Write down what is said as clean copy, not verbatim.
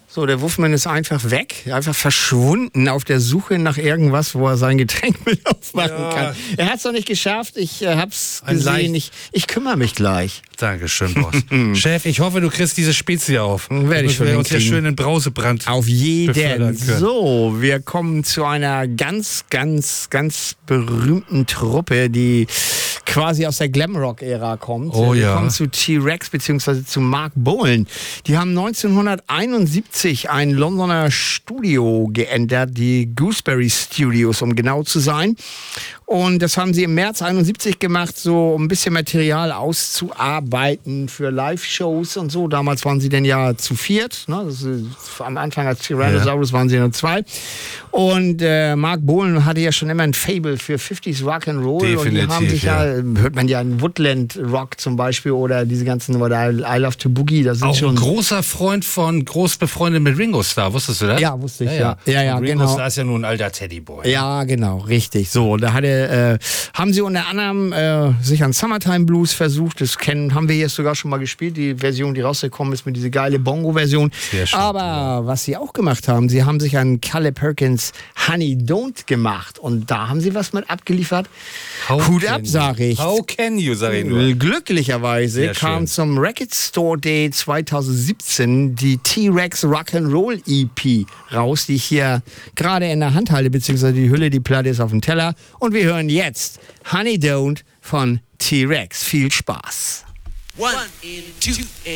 So, der Wolfman ist einfach weg, einfach verschwunden auf der Suche nach irgendwas, wo er sein Getränk mit aufmachen kann. Er hat es noch nicht geschafft, ich hab's gesehen, ich kümmere mich gleich. Dankeschön, Boss. Chef, ich hoffe, du kriegst diese Spezie auf. Werde ich schon wir uns hier schön in Brausebrand auf jeden. können. So, wir kommen zu einer ganz, ganz, ganz berühmten Truppe, die quasi aus der Glamrock-Ära kommt. Oh wir ja. kommen zu T-Rex bzw. zu Mark Bolan. Die haben 1971 ein Londoner Studio geändert, die Gooseberry Studios, um genau zu sein. Und das haben sie im März 71 gemacht, so um ein bisschen Material auszuarbeiten für Live-Shows und so. Damals waren sie denn ja zu viert. Ne? Das ist, am Anfang als Tyrannosaurus waren sie nur zwei. Und Mark Bolan hatte ja schon immer ein Faible für 50s Rock'n'Roll. Definitiv, und die haben sich hört man ja in Woodland Rock zum Beispiel oder diese ganzen, oder I Love to Boogie. Das sind auch schon ein großer Freund von, groß befreundet mit Ringo Starr, wusstest du das? Ja, wusste ich, ja. Und Ringo Genau. Starr ist ja nun ein alter Teddyboy. Ja, genau, richtig. So, da haben sie unter anderem sich an Summertime Blues versucht. Das haben wir jetzt sogar schon mal gespielt. Die Version, die rausgekommen ist mit dieser geile Bongo-Version. Sehr schön. Aber was sie auch gemacht haben, sie haben sich an Caleb Perkins Honey Don't gemacht. Und da haben sie was mit abgeliefert. Hut ab, sag ich. How can you, sag ich nur. Glücklicherweise Sehr kam schön. zum Record Store Day 2017 die T-Rex Rock'n'Roll EP raus, die ich hier gerade in der Hand halte, beziehungsweise die Hülle, die Platte ist auf dem Teller. Und wir hören jetzt Honey Don't von T-Rex. Viel Spaß. 1, 2,